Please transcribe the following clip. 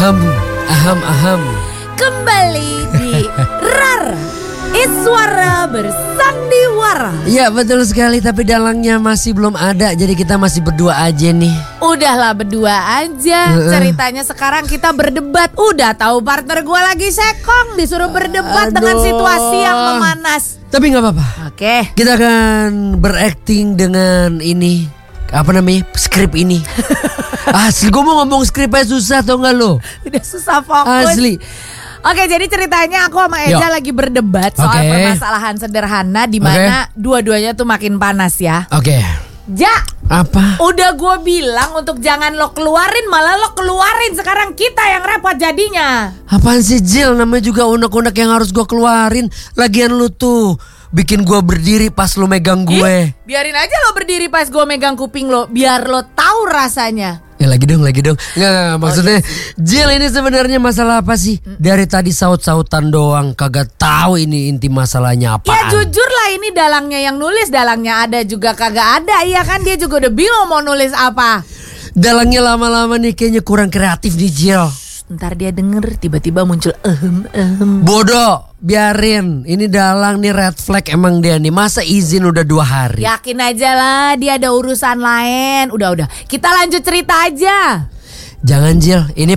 Aham. Kembali di Rara Iswara bersandiwara. Ya betul sekali, tapi dalangnya masih belum ada. Jadi kita masih berdua aja nih. Udahlah berdua aja. Ceritanya sekarang kita berdebat. Udah tahu partner gue lagi sekong, disuruh berdebat dengan situasi yang memanas. Tapi gak apa-apa. Oke. Kita akan berakting dengan ini, apa namanya, skrip ini. Asli gue mau ngomong skrip aja susah tau gak lo. Udah susah fokus. Asli. Oke, jadi ceritanya aku sama Eza lagi berdebat soal permasalahan sederhana di mana dua-duanya tuh makin panas ya. Oke. Ja, apa? Udah gue bilang untuk jangan lo keluarin, malah lo keluarin. Sekarang kita yang repot jadinya. Apaan sih Jill, namanya juga unek-unek yang harus gue keluarin. Lagian lu tuh bikin gue berdiri pas lu megang gue. Biarin aja lo berdiri pas gue megang kuping lo, biar lo tahu rasanya. Ya lagi dong. Nggak, maksudnya Jill, ini sebenarnya masalah apa sih? Dari tadi saut-sautan doang, kagak tahu ini inti masalahnya apaan. Ya jujur lah, ini dalangnya yang nulis, dalangnya ada juga kagak ada. Iya kan, dia juga udah bingung mau nulis apa. Dalangnya lama-lama nih kayaknya kurang kreatif nih Jill. Ntar dia denger tiba-tiba muncul Bodoh, biarin. Ini dalang nih red flag emang dia nih. Masa izin udah 2 hari? Yakin aja lah, dia ada urusan lain. Udah, kita lanjut cerita aja. Jangan Jill, ini